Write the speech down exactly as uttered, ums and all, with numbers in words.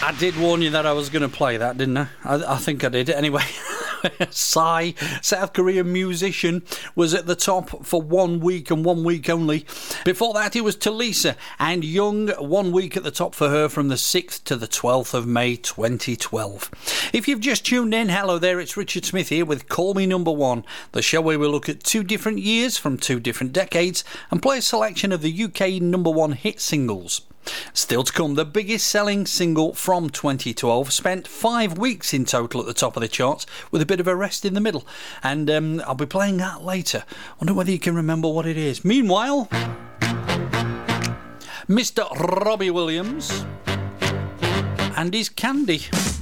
I did warn you that I was going to play that, didn't I? I, I think I did. Anyway, Psy, South Korean musician, was at the top for one week and one week only. Before that, it was Talisa and Young, one week at the top for her from the sixth to the twelfth of May twenty twelve. If you've just tuned in, hello there, it's Richard Smith here with Call Me Number One, the show where we look at two different years from two different decades and play a selection of the U K number one hit singles. Still to come, the biggest selling single from twenty twelve spent five weeks in total at the top of the charts with a bit of a rest in the middle, and um, I'll be playing that later. Wonder whether you can remember what it is. Meanwhile, Mister Robbie Williams and his Candy.